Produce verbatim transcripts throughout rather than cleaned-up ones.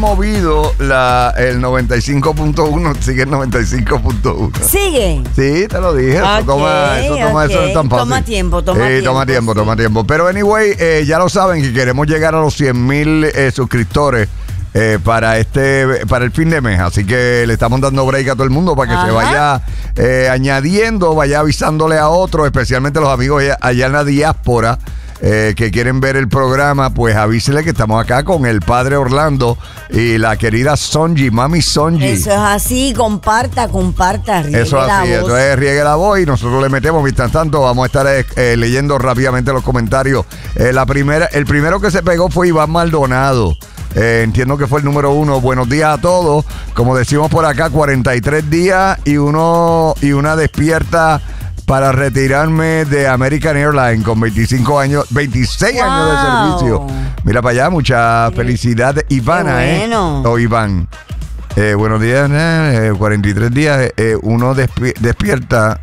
Movido la, el noventa y cinco punto uno, sigue el noventa y cinco punto uno. ¿Sigue? Sí, te lo dije. Okay, eso toma, eso, toma okay. eso es tan fácil. Toma tiempo, toma sí, tiempo. Toma tiempo, sí. toma tiempo. Pero anyway, eh, ya lo saben que queremos llegar a los cien mil eh, suscriptores eh, para este para el fin de mes. Así que le estamos dando break a todo el mundo para que Ajá. se vaya eh, añadiendo, vaya avisándole a otros, especialmente los amigos allá, allá en la diáspora. Eh, que quieren ver el programa, pues avísele que estamos acá con el padre Orlando y la querida Sonji, mami Sonji. Eso es así, comparta, comparta, riegue Eso es la así, voz. eso es riegue la voz y nosotros le metemos. Mientras tanto, vamos a estar eh, leyendo rápidamente los comentarios. Eh, la primera, el primero que se pegó fue Iván Maldonado. Eh, entiendo que fue el número uno. Buenos días a todos. Como decimos por acá, cuarenta y tres días y uno y una despierta para retirarme de American Airlines con veinticinco años, veintiséis wow. años de servicio. Mira para allá, mucha felicidad, Ivana, bueno. ¿eh? O Iván. Eh, buenos días, eh, cuarenta y tres días, eh, uno despi- despierta,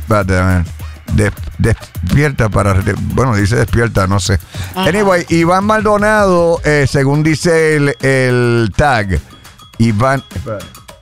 des- despierta para, bueno, dice despierta, no sé. Ajá. Anyway, Iván Maldonado, eh, según dice el, el tag, Iván... Espera.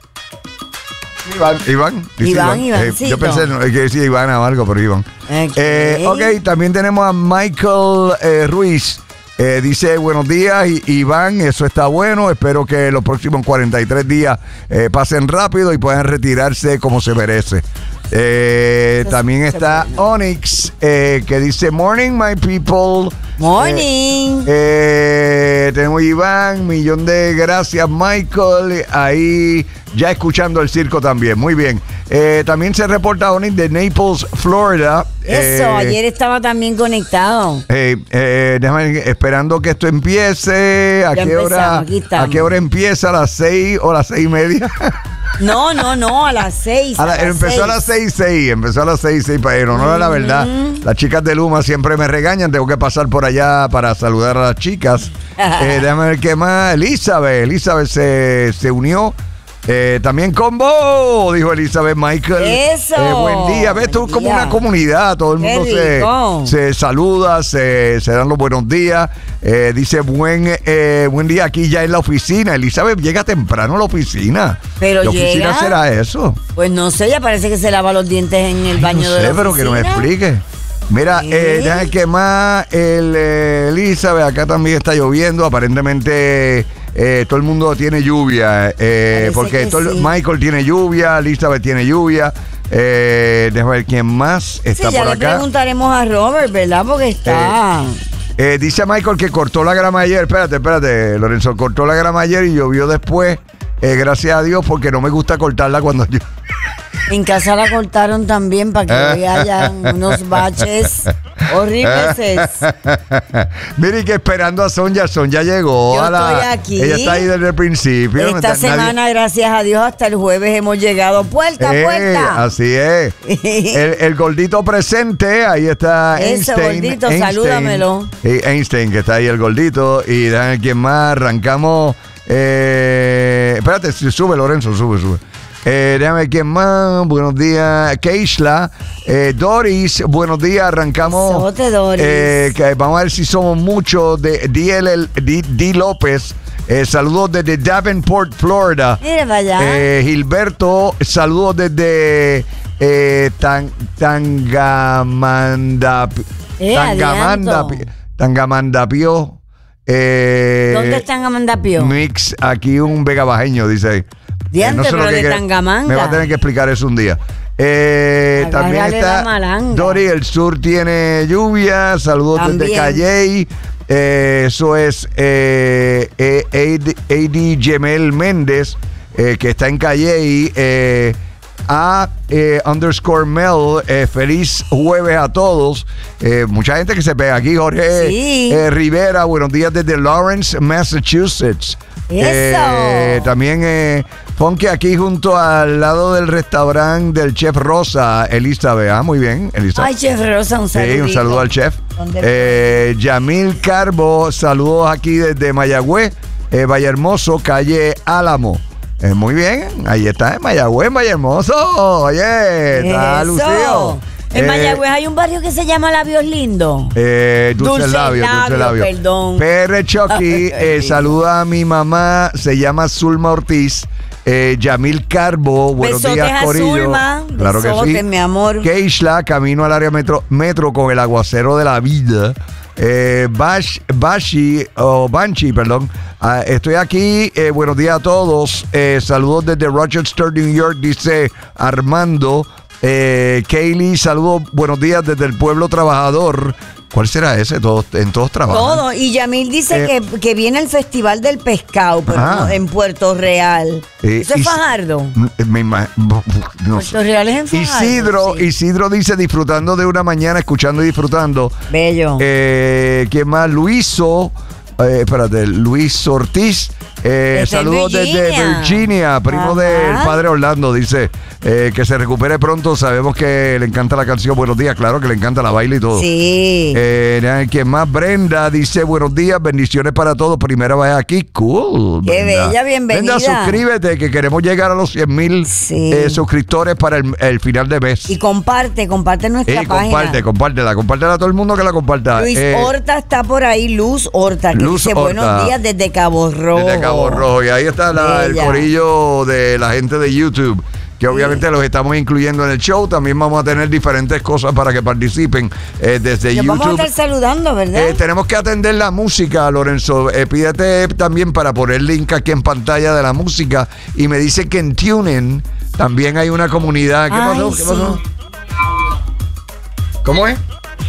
Iván, Iván, Iván, Iván eh, yo pensé que decía Ivana o algo, pero Iván. Okay. Eh, ok, también tenemos a Michael eh, Ruiz. Eh, dice, buenos días, I- Iván, eso está bueno. Espero que los próximos cuarenta y tres días eh, pasen rápido y puedan retirarse como se merece. Eh, también está Onyx, eh, que dice, morning, my people. Morning. Eh, eh, tenemos Iván, millón de gracias, Michael. Ahí ya escuchando el circo también. Muy bien. Eh, también se reporta Onyx de Naples, Florida. Eso, eh, ayer estaba también conectado. Eh, eh, déjame, esperando que esto empiece. ¿A ya qué hora? ¿A qué hora empieza? ¿A las seis o las seis y media? No, no, no, a las seis. A la, a las empezó seis. a las seis, seis, empezó a las seis, seis, pero no era mm-hmm. la verdad. Las chicas de Luma siempre me regañan, tengo que pasar por allá para saludar a las chicas. eh, déjame ver qué más. Elizabeth, Elizabeth se, se unió. Eh, también combo, dijo Elizabeth Michael. Eso. Eh, buen día. Ves tú como una comunidad, todo el mundo se, se saluda, se, se dan los buenos días. Eh, dice buen eh, buen día aquí ya en la oficina. Elizabeth llega temprano a la oficina. Pero ¿qué oficina llega? será eso? Pues no sé, ya parece que se lava los dientes en el Ay, baño no de sé, la pero oficina. que no me explique. Mira, ¿Sí? eh, deja que más el eh, Elizabeth, acá también está lloviendo, aparentemente eh, todo el mundo tiene lluvia, eh, porque todo, sí. Michael tiene lluvia, Elizabeth tiene lluvia, eh, déjame ver quién más está sí, ya por le acá. Preguntaremos a Robert, ¿verdad? Porque está... Eh, eh, dice Michael que cortó la grama ayer, espérate, espérate, Lorenzo, cortó la grama ayer y llovió después, eh, gracias a Dios, porque no me gusta cortarla cuando llueve. En casa la cortaron también para que hoy haya unos baches horribles. Mire que esperando a Sonja, Sonja llegó. Yo a la, estoy aquí. Ella está ahí desde el principio. Esta semana, nadie... gracias a Dios, hasta el jueves hemos llegado puerta a eh, puerta. Así es. el, el gordito presente, ahí está Ese Einstein. gordito, Einstein, salúdamelo. Eh, Einstein, que está ahí el gordito. Y déjame ver quién más. Arrancamos. Eh, espérate, sube Lorenzo, sube, sube. Eh, déjame ver quién más. Buenos días, Keishla. Eh, Doris, buenos días. Arrancamos. Sote, Doris. Eh, que vamos a ver si somos muchos. De D L D, D López. Eh, saludos desde Davenport, Florida. Mira para allá. Eh, Gilberto, saludos desde eh, Tan, Tangamandapio. Eh, Tangamandapio. Tangamandapio. Eh, ¿Dónde está Tangamandapio? Mix, aquí un vegabajeño, dice ahí. Diante, eh, no sé pero de Tangamanga. Me va a tener que explicar eso un día. Eh, también está Dori, el sur tiene lluvia. Saludos también desde Calley. Eh, eso es eh, eh, A D Gemel Méndez, eh, que está en Calley. Eh, a eh, underscore Mel, eh, feliz jueves a todos. Eh, mucha gente que se pega aquí. Jorge sí. eh, Rivera, buenos días desde Lawrence, Massachusetts. Eso. Eh, también eh, Funky aquí junto al lado del restaurante del Chef Rosa, Elizabeth. Ah, muy bien, Elizabeth. Ay, Chef Rosa, un saludo. Sí, un saludo al chef. Eh, Yamil Carbo, saludos aquí desde Mayagüez, eh, Vallehermoso, calle Álamo. Eh, muy bien, ahí está en Mayagüez, Vallehermoso. Oye, está lucido. En Eh, Mayagüez hay un barrio que se llama Labios Lindo. Eh, dulce, Dulce labio, dulce labio, labio. perdón. P R Chucky eh, saluda a mi mamá, se llama Zulma Ortiz. Eh, Yamil Carbo, buenos Besotes días, a Corillo. Zulma, Claro que besotes, sí. mi amor. Keishla, camino al área metro, metro con el aguacero de la vida. Eh, Bash, Bashi, o Banshee, perdón. Ah, estoy aquí, eh, buenos días a todos. Eh, saludos desde Rochester, New York, dice Armando. Eh, Kaylee, saludos, buenos días desde el pueblo trabajador. ¿Cuál será ese? Todos, en todos trabajan. Todo. Y Yamil dice Eh, que, que viene el Festival del Pescado pero Ah. no, en Puerto Real. Eh, ¿Eso es y- Fajardo? Me ima- no sé. Puerto Real es en Fajardo. Isidro, sí. Isidro dice disfrutando de una mañana, escuchando y disfrutando. Bello. Eh, ¿Quién más? Luiso, eh, espérate, Luis Ortiz. Eh, Está en saludos desde Virginia. Virginia, primo Ajá. del padre Orlando. Dice eh, que se recupere pronto. Sabemos que le encanta la canción. Buenos días, claro que le encanta la baile y todo. Sí. Eh, ¿Quién más? Brenda dice buenos días, bendiciones para todos. Primera vez aquí. Cool. Qué Brenda. bella, bienvenida. Brenda, suscríbete que queremos llegar a los cien mil Sí. eh, suscriptores para el, el final de mes. Y comparte, comparte nuestra Y página. comparte, compártela, compártela a todo el mundo que la comparta. Luis Eh, Horta está por ahí, Luz Horta, que Luz dice Horta. buenos días desde Cabo Rojo. Desde Cabo Rojo. Y ahí está la- el Bella. corillo de la gente de YouTube, que obviamente los estamos incluyendo en el show. También vamos a tener diferentes cosas para que participen eh, desde Nos YouTube. vamos a estar saludando, ¿verdad? Eh, tenemos que atender la música, Lorenzo. Eh, pídete también para poner el link aquí en pantalla de la música. Y me dice que en TuneIn también hay una comunidad. ¿Qué Ay, pasó? ¿Qué sí. pasó? ¿Cómo es?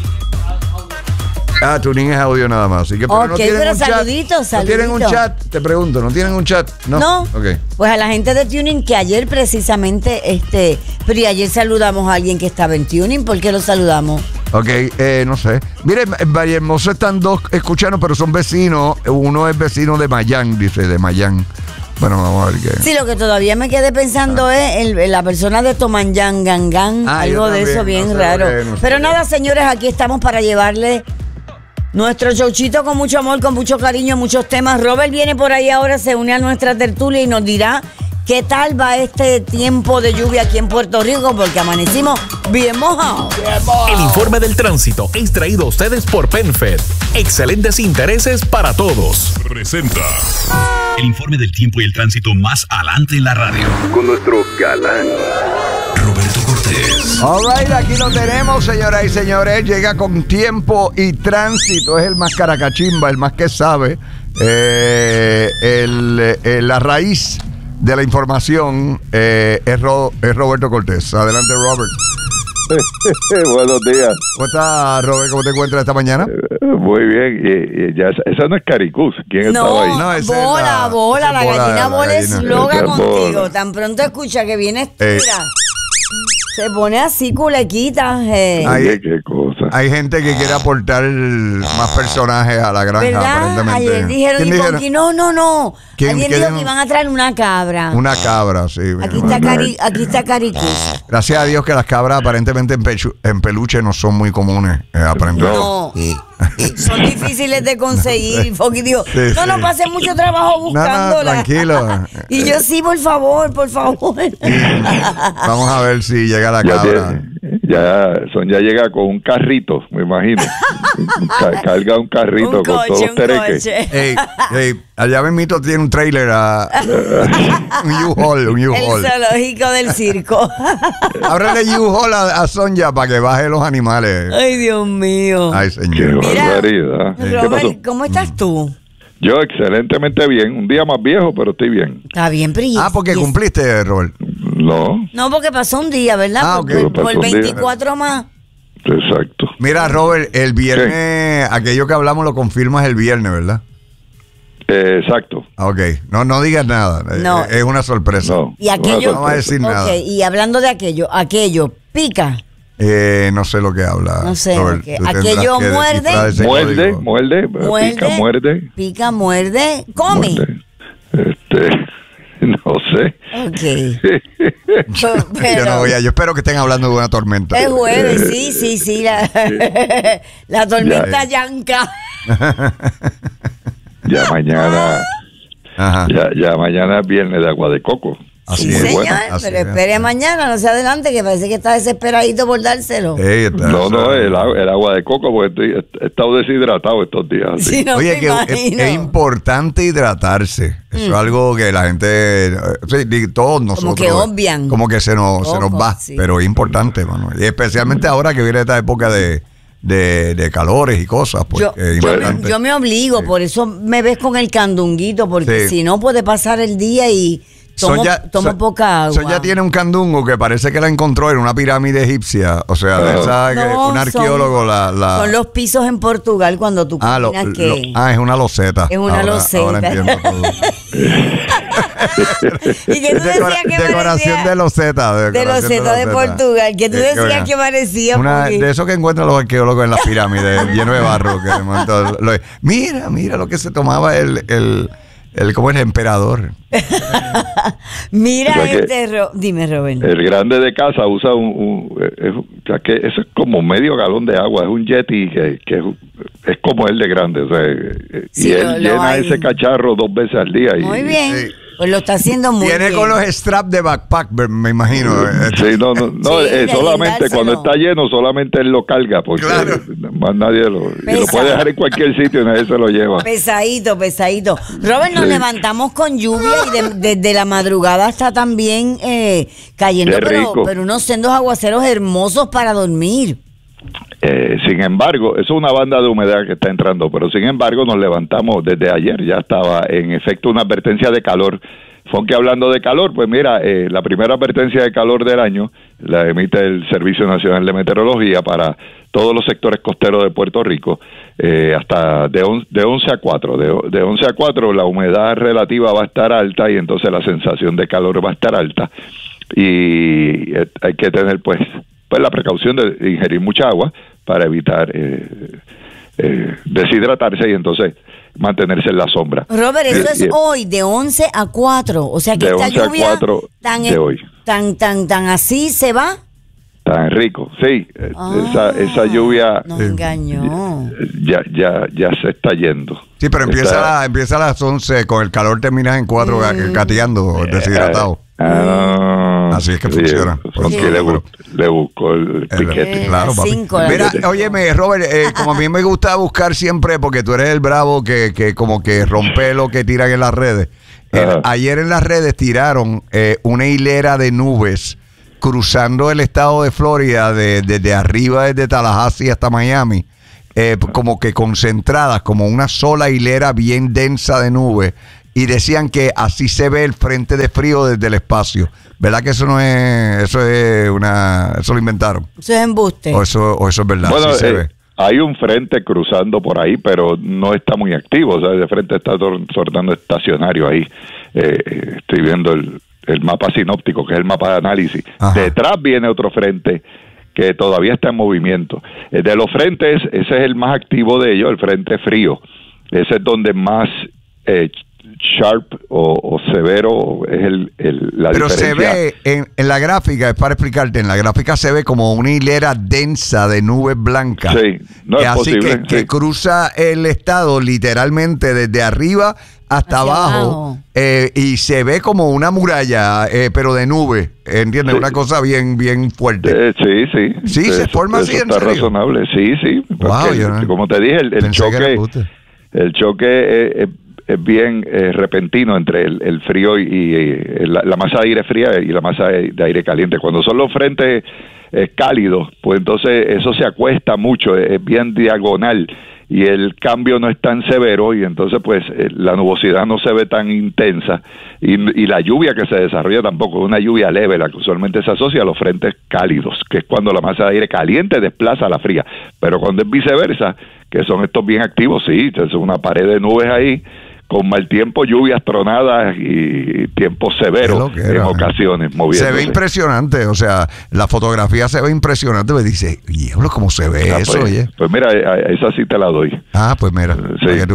Ah, TuneIn es audio nada más. Así que, pero no Ok, tienen pero un chat. saluditos, ¿No tienen un saluditos. chat? Te pregunto, ¿no tienen un chat? No. No, Ok. pues a la gente de Tuning que ayer precisamente, este, pero y ayer saludamos a alguien que estaba en Tuning, ¿por qué lo saludamos? Ok, eh, no sé. Miren, en Valle Hermoso están dos escuchando, pero son vecinos. Uno es vecino de Mayán, dice, de Mayán. Bueno, vamos a ver qué. Sí, lo que todavía me quedé pensando es el- la persona de Tomanyan Gangan, Ah, algo yo de también, eso bien no sé raro. lo que es, no sé Pero lo que nada, es. señores, aquí estamos para llevarle nuestro showchito con mucho amor, con mucho cariño, muchos temas. Robert viene por ahí ahora, se une a nuestra tertulia y nos dirá qué tal va este tiempo de lluvia aquí en Puerto Rico, porque amanecimos bien mojados. El informe del tránsito es traído a ustedes por PenFed. Excelentes intereses para todos. Presenta el informe del tiempo y el tránsito más adelante en la radio. Con nuestro galán Roberto Cortés. All right, aquí lo tenemos, señoras y señores. Llega con tiempo y tránsito. Es el más caracachimba, el más que sabe. Eh, el, eh, la raíz de la información eh, es, Ro- es Roberto Cortés. Adelante, Robert. Buenos días. ¿Cómo estás, Robert? ¿Cómo te encuentras esta mañana? Eh, Muy bien. Y, y ya, esa, esa no es Caricús. ¿Quién No, estaba ahí? No, esa es bola, la- bola, esa la es bola, gallina la bola es gallina. loca Esa es contigo. bola. Tan pronto escucha que vienes, Eh. mira, se pone así culequita. eh. Ay, Oye, qué cosa. Hay gente que quiere aportar más personajes a la granja, ¿Verdad? aparentemente. Ayer dijeron, ¿Quién y dijeron? Conqui, no, no, no. ¿Quién- Alguien quién dijo dijo? que iban a traer una cabra. Una cabra, sí. Aquí mira. está, Cari, aquí está Caricus. Gracias a Dios que las cabras aparentemente en, pechu- en peluche no son muy comunes. Eh, aprendí. No, son difíciles de conseguir. Foqui dijo, Sí, no, no sí. pasé mucho trabajo No, no, buscándola. tranquilo. Y yo, sí, por favor, por favor. Vamos a ver si llega la Ya, cabra. tiene- ya, Son ya llega con un carrito, me imagino. Ca- Carga un carrito Un con todos coche, los un tereques. coche. Ey, ey, allá mismito tiene un trailer, a, un U-Haul, un El U-Haul. zoológico del circo. Ábrele U-Haul a, a Sonja para que baje los animales. Ay, Dios mío. Ay, Qué señor. Mira, barbaridad. ¿Qué pasó? Robert, ¿cómo estás tú? Yo excelentemente bien. Un día más viejo, pero estoy bien. Está bien, Pri. Ah, porque Y es- cumpliste, Robert. No, No, porque pasó un día, ¿verdad? Ah, por, ok. por- por Pasó un día. veinticuatro más. exacto. Mira, Robert, el viernes, aquello que hablamos lo confirmas el viernes, ¿verdad? Eh, exacto. Ah, ok. No, no digas nada. Eh, No. Es una sorpresa. No. Y aquello. No vamos a decir nada. Ok, y hablando de aquello, aquello pica. Eh, no sé lo que habla. No sé, Robert. ok. Tú tendrás Aquello que muerde. descifrar ese Muerde, código. muerde, Muerde. pica, muerde. Pica, muerde, come. muerde. Este, no sé. Ok. Pero, Yo no voy a- yo espero que estén hablando de una tormenta. es jueves, sí, sí, sí. La, la tormenta yanca. Ya mañana, Ajá. ya, ya mañana es viernes de agua de coco. Así Sí, es. señor, bueno, así pero es. espere mañana, no se adelante, que parece que está desesperadito por dárselo. Ey, está- No, no, el, agua- el agua de coco, porque estoy, he estado deshidratado estos días. así. Sí, no Oye, me que es, imagino. es importante hidratarse. Eso es algo que la gente, eh, sí, di- todos nosotros. que obvian. Como que se nos, se nos Poco, va. sí. Pero es importante, mano. Y especialmente ahora que viene esta época de, de, de calores y cosas. Pues, Yo, es yo me, importante. yo me obligo, Sí. por eso me ves con el candunguito, porque Sí. si no puede pasar el día y tomo, Sonia- tomo So- poca agua. Sonia tiene un candungo que parece que la encontró en una pirámide egipcia. O sea, de Ah. esa que No, un arqueólogo son, la, la- son los pisos en Portugal cuando tú Ah, lo- caminas lo- que... ah, es una loseta. Es una Ahora- loseta. Ahora entiendo todo. y que tú Decora- decías que decoración parecía de loseta. de decoración loseta de Portugal, que tú Eh, decías una- que parecía una- porque- de eso que encuentran los arqueólogos en las pirámides, lleno de barro. Que de momento lo- mira, mira lo que se tomaba el, el, el ¿cómo es? El emperador. Mira O sea que- este... Ro- Dime, Robert. El grande de casa usa un, un- es, o sea, que eso es como medio galón de agua, es un Yeti que, que es, es como el de grande, o sea, eh, Sí, y lo- él lo llena hay. ese cacharro dos veces al día. Y, Muy bien. Sí. Pues lo está haciendo muy Viene bien. con los straps de backpack, me imagino. Sí, no, no, no Sí, eh, de solamente guindárselo. cuando está lleno, solamente él lo carga, porque Claro. más nadie lo, y lo Pesa. puede dejar en cualquier sitio y nadie se lo lleva. Pesadito, pesadito. Robert, nos Sí. levantamos con lluvia y de- desde la madrugada está también eh, cayendo, Qué pero, rico. pero unos sendos aguaceros hermosos para dormir. Eh, sin embargo, eso es una banda de humedad que está entrando, pero sin embargo nos levantamos desde ayer, ya estaba en efecto una advertencia de calor. Fonque, hablando de calor, pues mira, eh, la primera advertencia de calor del año la emite el Servicio Nacional de Meteorología para todos los sectores costeros de Puerto Rico, eh, hasta de, on, de once a cuatro. De, de once a cuatro la humedad relativa va a estar alta y entonces la sensación de calor va a estar alta. Y eh, hay que tener pues, pues la precaución de ingerir mucha agua para evitar eh, eh, deshidratarse y entonces mantenerse en la sombra. Robert, eso Y- es y- hoy, de once a cuatro. O sea que De esta once a lluvia cuatro tan, de hoy. tan, tan, tan así se va. Tan rico, sí. eh, Ah, esa, esa lluvia Nos eh, engañó. ya, ya, ya se está yendo. Sí, pero empieza, Está- a, empieza a las once, con el calor terminas en cuatro, Mm. gateando, deshidratado. Ah, Así es que sí, funciona. Fonque Sí. le, bu- le buscó el El- piquete. Eh, claro, las papi. cinco, las Mira, cinco. óyeme, Robert, eh, como a mí me gusta buscar siempre, porque tú eres el bravo que, que como que rompe lo que tiran en las redes. El- Ajá. ayer en las redes tiraron eh, una hilera de nubes cruzando el estado de Florida de- desde arriba, desde Tallahassee hasta Miami, eh, como que concentradas, como una sola hilera bien densa de nubes. Y decían que así se ve el frente de frío desde el espacio. ¿Verdad que eso no es, eso es una, eso lo inventaron? Eso es embuste. O eso, o eso es verdad, Bueno, sí se eh, ve. hay un frente cruzando por ahí, pero no está muy activo. O sea, de frente está tor- sortando estacionario ahí. Eh, estoy viendo el, el mapa sinóptico, que es el mapa de análisis. Ajá. Detrás viene otro frente que todavía está en movimiento. Eh, de los frentes, ese es el más activo de ellos, el frente frío. Ese es donde más eh, sharp o, o severo es el, el, la Pero se diferencia. ve en, en la gráfica, es para explicarte, en la gráfica se ve como una hilera densa de nubes blancas. Sí, no es así posible, que, que sí. cruza el estado literalmente desde arriba hasta Hacia abajo, abajo. eh, y se ve como una muralla, eh, pero de nube, ¿entiendes? Sí. Una cosa bien, bien fuerte. Eh, sí, sí. Sí, se Eso- forma así, eso ¿en está serio? razonable, sí, sí. Wow, porque, yo no- como te dije, el, el Pensé que era choque, embuste. el choque eh, eh, es bien eh, repentino entre el, el frío y, y, eh, la, la masa de aire fría y la masa de, de aire caliente. Cuando son los frentes eh, cálidos, pues entonces eso se acuesta mucho, es, es bien diagonal y el cambio no es tan severo y entonces pues eh, la nubosidad no se ve tan intensa y, y la lluvia que se desarrolla tampoco es una lluvia leve, la que usualmente se asocia a los frentes cálidos, que es cuando la masa de aire caliente desplaza a la fría, pero cuando es viceversa, que son estos bien activos, sí, es una pared de nubes ahí con mal tiempo, lluvias, tronadas y tiempo severo Qué loquera, en man. ocasiones, Se moviéndose. ve impresionante, o sea, la fotografía se ve impresionante, me dice, diablo, ¿cómo se ve Ah, eso, pues, oye? pues mira, a- a esa sí te la doy. Ah, pues mira, Sí. para que tú veas.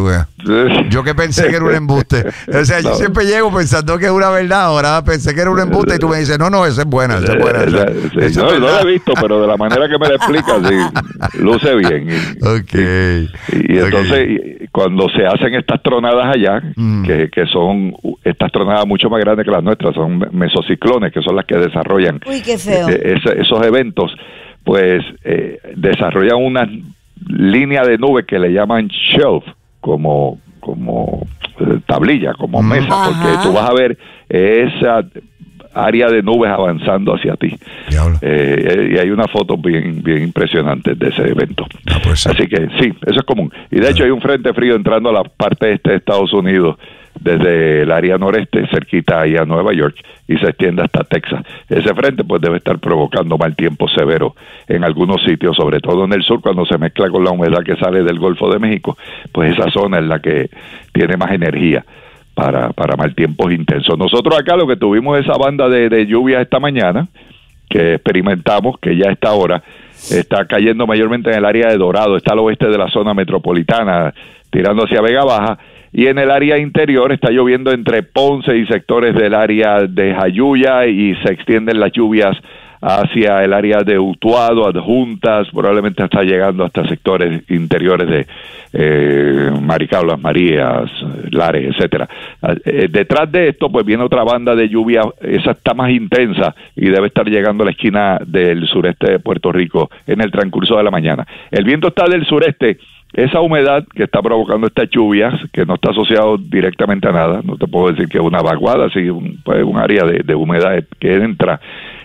Yo que pensé que era un embuste. O sea, yo no. siempre llego pensando que es una verdad. Ahora pensé que era un embuste y tú me dices, no, no, esa es buena, esa es buena. Esa, Sí, esa no, es no verdad. lo he visto, pero de la manera que me lo explicas, sí, luce bien. Y, Ok. y, y entonces, y cuando se hacen estas tronadas allá, Mm. que, que son estas tronadas mucho más grandes que las nuestras, son mesociclones, que son las que desarrollan Uy, qué feo. eh, ese- esos eventos, pues eh, desarrollan una línea de nubes que le llaman shelf, como como eh, tablilla, como Mm. mesa, porque Ajá. tú vas a ver esa área de nubes avanzando hacia ti. Diablo. Eh, y hay una foto bien bien impresionante de ese evento. Ah, pues sí. Así que sí, eso es común. Y de hecho hay un frente frío entrando a la parte este de Estados Unidos desde el área noreste, cerquita ahí a Nueva York, y se extiende hasta Texas. Ese frente pues debe estar provocando mal tiempo severo en algunos sitios, sobre todo en el sur, cuando se mezcla con la humedad que sale del Golfo de México, pues esa zona es la que tiene más energía para, para mal tiempos intensos. Nosotros acá lo que tuvimos esa banda de, de lluvia esta mañana, que experimentamos, que ya está ahora, está cayendo mayormente en el área de Dorado, está al oeste de la zona metropolitana, tirando hacia Vega Baja, y en el área interior está lloviendo entre Ponce y sectores del área de Jayuya, y se extienden las lluvias hacia el área de Utuado, Adjuntas, probablemente está llegando hasta sectores interiores de eh, Maricao, Las Marías, Lares, etcétera. Eh, detrás de esto, pues viene otra banda de lluvia, esa está más intensa y debe estar llegando a la esquina del sureste de Puerto Rico en el transcurso de la mañana. El viento está del sureste. Esa humedad que está provocando estas lluvias, que no está asociado directamente a nada, no te puedo decir que es una vaguada, sí, un, pues un área de, de humedad que entra,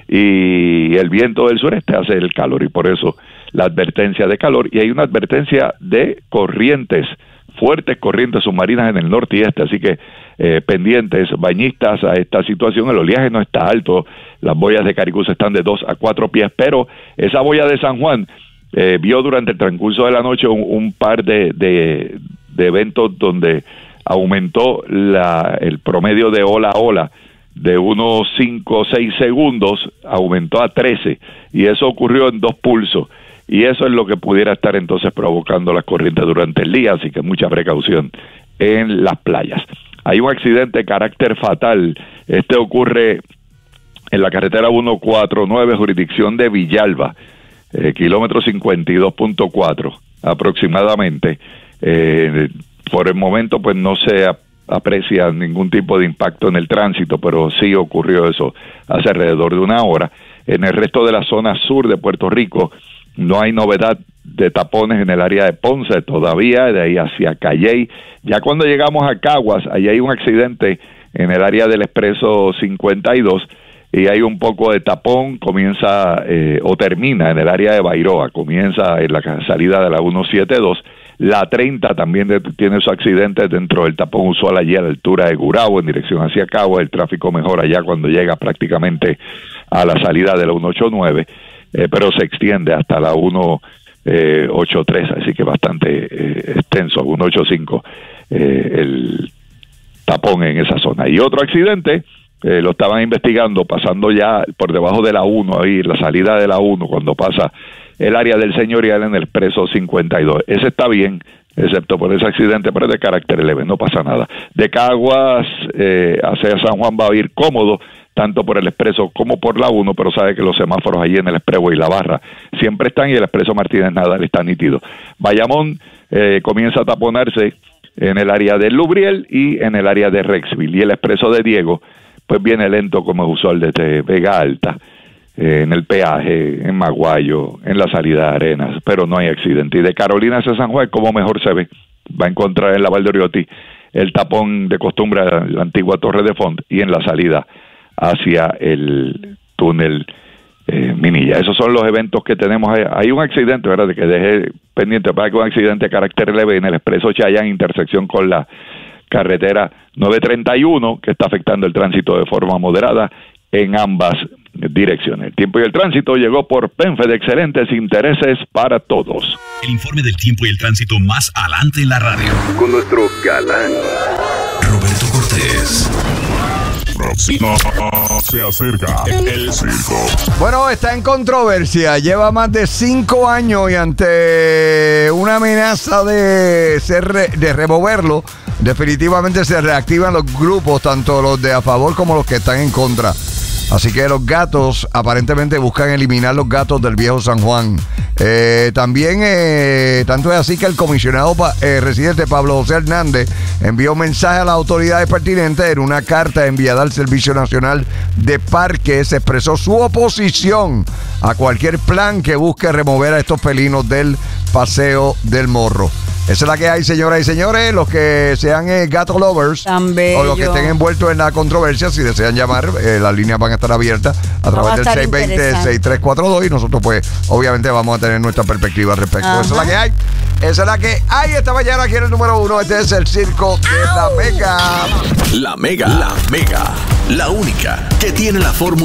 y el viento del sureste hace el calor, y por eso la advertencia de calor, y hay una advertencia de corrientes, fuertes corrientes submarinas en el norte y este, así que eh, pendientes, bañistas a esta situación. El oleaje no está alto, las boyas de Caricús están de dos a cuatro pies, pero esa boya de San Juan Eh, vio durante el transcurso de la noche un, un par de, de, de eventos donde aumentó la, el promedio de ola a ola de unos cinco o seis segundos, aumentó a trece, y eso ocurrió en dos pulsos, y eso es lo que pudiera estar entonces provocando las corrientes durante el día, así que mucha precaución en las playas. Hay un accidente de carácter fatal, este ocurre en la carretera ciento cuarenta y nueve, jurisdicción de Villalba, Eh, kilómetro cincuenta y dos punto cuatro aproximadamente. Eh, por el momento pues no se ap- aprecia ningún tipo de impacto en el tránsito, pero sí ocurrió eso hace alrededor de una hora. En el resto de la zona sur de Puerto Rico no hay novedad de tapones en el área de Ponce todavía, de ahí hacia Calley. Ya cuando llegamos a Caguas, ahí hay un accidente en el área del Expreso cincuenta y dos, y hay un poco de tapón, comienza eh, o termina en el área de Bairoa, comienza en la salida de la ciento setenta y dos, la treinta también de, tiene su accidente dentro del tapón usual allí a la altura de Gurabo, en dirección hacia Cabo. El tráfico mejora ya cuando llega prácticamente a la salida de la ciento ochenta y nueve, eh, pero se extiende hasta la ciento ochenta y tres, así que bastante eh, extenso, ciento ochenta y cinco eh, el tapón en esa zona. Y otro accidente, Eh, lo estaban investigando, pasando ya por debajo de la uno, ahí la salida de la uno, cuando pasa el área del Señorial en el Expreso cincuenta y dos. Ese está bien, excepto por ese accidente, pero es de carácter leve, no pasa nada. De Caguas eh, hacia San Juan va a ir cómodo, tanto por el Expreso como por la uno, pero sabe que los semáforos allí en el Expressway y la barra siempre están, y el Expreso Martínez Nadal está nítido. Bayamón eh, comienza a taponarse en el área de Lubriel y en el área de Rexville, y el Expreso de Diego pues viene lento como es usual desde Vega Alta, eh, en el peaje, en Maguayo, en la salida de Arenas, pero no hay accidente. Y de Carolina hacia San Juan, como mejor se ve, va a encontrar en la Valdoriotti el tapón de costumbre de la antigua Torre de Font, y en la salida hacia el túnel eh, Minilla. Esos son los eventos que tenemos. Hay un accidente, ¿verdad?, de que dejé pendiente, para que un accidente de carácter leve en el Expreso Chayán, intersección con la carretera nueve treinta y uno, que está afectando el tránsito de forma moderada en ambas direcciones. El tiempo y el tránsito llegó por Penfe, de excelentes intereses para todos. El informe del tiempo y el tránsito más adelante en la radio. Con nuestro galán Roberto Cortés. Si no se acerca el circo. Bueno, está en controversia. Lleva más de cinco años y ante una amenaza de ser re- de removerlo, definitivamente se reactivan los grupos, tanto los de a favor como los que están en contra. Así que los gatos aparentemente buscan eliminar los gatos del viejo San Juan. Eh, también, eh, tanto es así que el comisionado eh, residente Pablo José Hernández envió un mensaje a las autoridades pertinentes en una carta enviada al Servicio Nacional de Parques. Expresó su oposición a cualquier plan que busque remover a estos felinos del Paseo del Morro. Esa es la que hay, señoras y señores. Los que sean eh, gato lovers Tan bello. o los que estén envueltos en la controversia, si desean llamar, eh, las líneas van a estar abiertas a Va a través del estar seis dos cero, seis tres cuatro dos y nosotros pues obviamente vamos a tener nuestra perspectiva al respecto. Ajá. Esa es la que hay. Esa es la que hay esta mañana aquí en el número uno. Este es el circo de la Mega. La Mega, la Mega, la única que tiene la fórmula